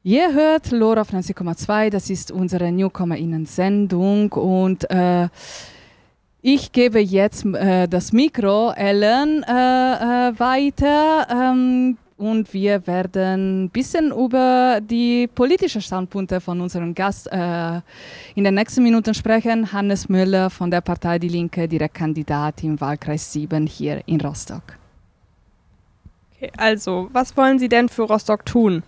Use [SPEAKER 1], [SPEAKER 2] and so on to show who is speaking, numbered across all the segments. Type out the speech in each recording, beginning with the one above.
[SPEAKER 1] Ihr hört LoRa auf 90,2, das ist unsere NewcomerInnen-Sendung und ich gebe jetzt das Mikro Ellen weiter und wir werden ein bisschen über die politischen Standpunkte von unserem Gast in den nächsten Minuten sprechen. Hannes Müller von der Partei Die Linke, Direktkandidat im Wahlkreis 7 hier in Rostock.
[SPEAKER 2] Okay, also, was wollen Sie denn für Rostock tun?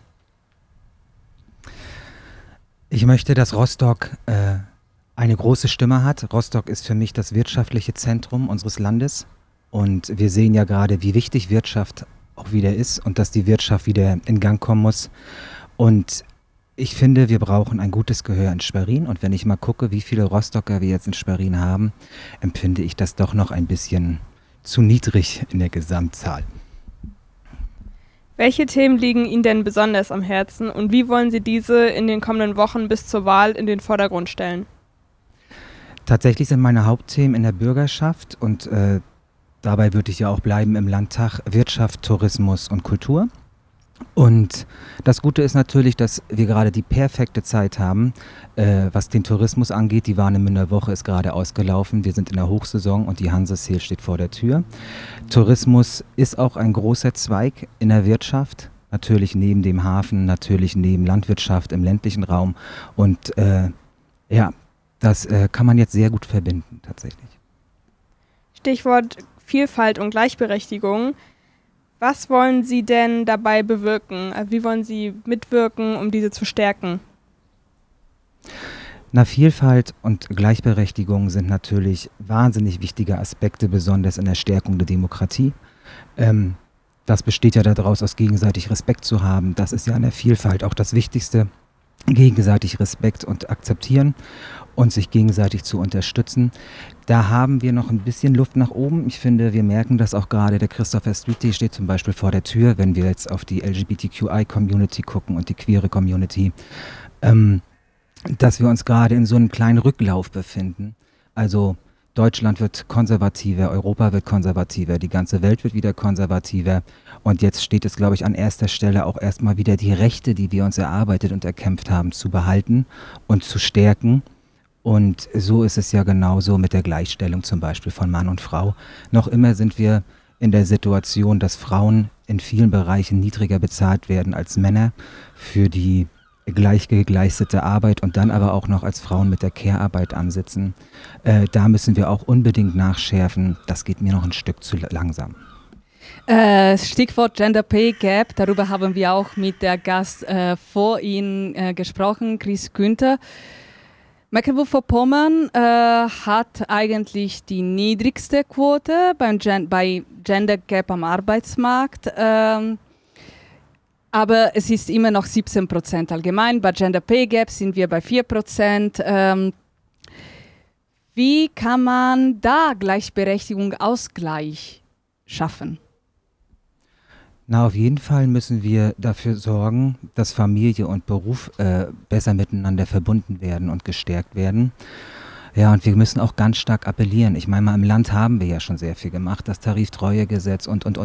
[SPEAKER 3] Ich möchte, dass Rostock eine große Stimme hat. Rostock ist für mich das wirtschaftliche Zentrum unseres Landes. Und wir sehen ja gerade, wie wichtig Wirtschaft auch wieder ist und dass die Wirtschaft wieder in Gang kommen muss. Und ich finde, wir brauchen ein gutes Gehör in Schwerin. Und wenn ich mal gucke, wie viele Rostocker wir jetzt in Schwerin haben, empfinde ich das doch noch ein bisschen zu niedrig in der Gesamtzahl.
[SPEAKER 2] Welche Themen liegen Ihnen denn besonders am Herzen und wie wollen Sie diese in den kommenden Wochen bis zur Wahl in den Vordergrund stellen?
[SPEAKER 3] Tatsächlich sind meine Hauptthemen in der Bürgerschaft und dabei würde ich ja auch bleiben im Landtag Wirtschaft, Tourismus und Kultur. Und das Gute ist natürlich, dass wir gerade die perfekte Zeit haben, was den Tourismus angeht. Die Warnemünder Woche ist gerade ausgelaufen. Wir sind in der Hochsaison und die Hanseseel steht vor der Tür. Tourismus ist auch ein großer Zweig in der Wirtschaft. Natürlich neben dem Hafen, natürlich neben Landwirtschaft im ländlichen Raum. Und das kann man jetzt sehr gut verbinden tatsächlich.
[SPEAKER 2] Stichwort Vielfalt und Gleichberechtigung. Was wollen Sie denn dabei bewirken? Wie wollen Sie mitwirken, um diese zu stärken?
[SPEAKER 3] Na, Vielfalt und Gleichberechtigung sind natürlich wahnsinnig wichtige Aspekte, besonders in der Stärkung der Demokratie. Das besteht ja daraus, aus gegenseitig Respekt zu haben. Das ist ja in der Vielfalt auch das Wichtigste. Gegenseitig Respekt und akzeptieren und sich gegenseitig zu unterstützen. Da haben wir noch ein bisschen Luft nach oben. Ich finde, wir merken das auch gerade. Der Christopher Street Day steht zum Beispiel vor der Tür, wenn wir jetzt auf die LGBTQI-Community gucken und die queere Community, dass wir uns gerade in so einem kleinen Rücklauf befinden. Also Deutschland wird konservativer, Europa wird konservativer, die ganze Welt wird wieder konservativer. Und jetzt steht es, glaube ich, an erster Stelle auch erstmal wieder die Rechte, die wir uns erarbeitet und erkämpft haben, zu behalten und zu stärken. Und so ist es ja genauso mit der Gleichstellung zum Beispiel von Mann und Frau. Noch immer sind wir in der Situation, dass Frauen in vielen Bereichen niedriger bezahlt werden als Männer für die gleich geleistete Arbeit und dann aber auch noch als Frauen mit der Care-Arbeit ansitzen. Da müssen wir auch unbedingt nachschärfen. Das geht mir noch ein Stück zu langsam.
[SPEAKER 1] Stichwort Gender Pay Gap, darüber haben wir auch mit der Gast vor Ihnen gesprochen, Chris Günther. Mecklenburg-Vorpommern hat eigentlich die niedrigste Quote bei Gender Gap am Arbeitsmarkt. Aber es ist immer noch 17% allgemein. Bei Gender Pay Gap sind wir bei 4%. Wie kann man da Gleichberechtigung, Ausgleich schaffen?
[SPEAKER 3] Na, auf jeden Fall müssen wir dafür sorgen, dass Familie und Beruf besser miteinander verbunden werden und gestärkt werden. Ja, und wir müssen auch ganz stark appellieren. Ich meine mal, im Land haben wir ja schon sehr viel gemacht, das Tariftreuegesetz und.